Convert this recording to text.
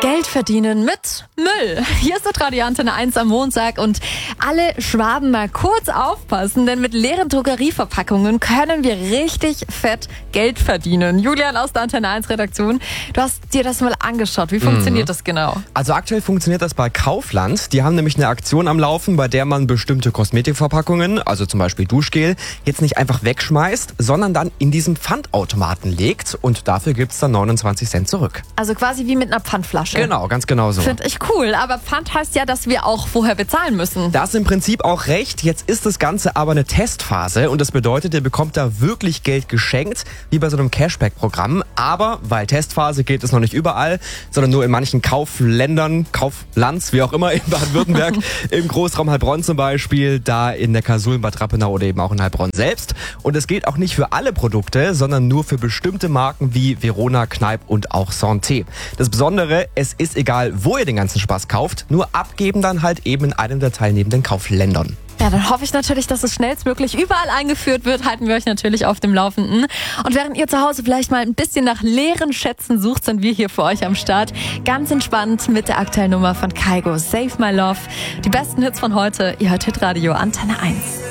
Geld verdienen mit Müll. Hier ist der Radio Antenne 1 am Montag und alle Schwaben mal kurz aufpassen, denn mit leeren Drogerieverpackungen können wir richtig fett Geld verdienen. Julian aus der Antenne 1 Redaktion, du hast dir das mal angeschaut. Wie funktioniert das genau? Also aktuell funktioniert das bei Kaufland. Die haben nämlich eine Aktion am Laufen, bei der man bestimmte Kosmetikverpackungen, also zum Beispiel Duschgel, jetzt nicht einfach wegschmeißt, sondern dann in diesen Pfandautomaten legt und dafür gibt's dann 29 Cent zurück. Also quasi wie mit einer Pfandflasche. Genau, ganz genau so. Finde ich cool, aber Pfand heißt ja, dass wir auch vorher bezahlen müssen. Das ist im Prinzip auch recht. Jetzt ist das Ganze aber eine Testphase und das bedeutet, ihr bekommt da wirklich Geld geschenkt, wie bei so einem Cashback-Programm. Aber weil Testphase geht es noch nicht überall, sondern nur in manchen Kaufländern, Kauflands, wie auch immer, in Baden-Württemberg, im Großraum Heilbronn zum Beispiel, da in der Kasul in Bad Rappenau oder eben auch in Heilbronn selbst. Und es gilt auch nicht für alle Produkte, sondern nur für bestimmte Marken wie Verona, Kneipp und auch Santé. Das Besondere, es ist egal, wo ihr den ganzen Spaß kauft, nur abgeben dann halt eben in einem der teilnehmenden Kaufländern. Ja, dann hoffe ich natürlich, dass es schnellstmöglich überall eingeführt wird. Halten wir euch natürlich auf dem Laufenden. Und während ihr zu Hause vielleicht mal ein bisschen nach leeren Schätzen sucht, sind wir hier für euch am Start. Ganz entspannt mit der aktuellen Nummer von Kygo, Save My Love. Die besten Hits von heute. Ihr hört Hitradio Antenne 1.